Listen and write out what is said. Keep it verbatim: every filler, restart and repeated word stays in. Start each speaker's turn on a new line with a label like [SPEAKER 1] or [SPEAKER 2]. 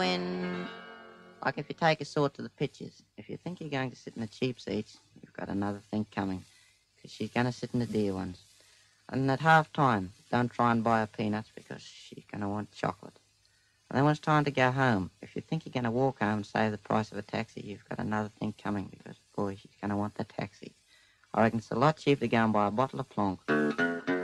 [SPEAKER 1] When, like if you take a sort to the pictures, if you think you're going to sit in the cheap seats, you've got another thing coming, because she's going to sit in the dear ones. And at half time, don't try and buy her peanuts because she's going to want chocolate. And then when it's time to go home, if you think you're going to walk home and save the price of a taxi, you've got another thing coming because, boy, she's going to want the taxi. I reckon it's a lot cheaper to go and buy a bottle of plonk.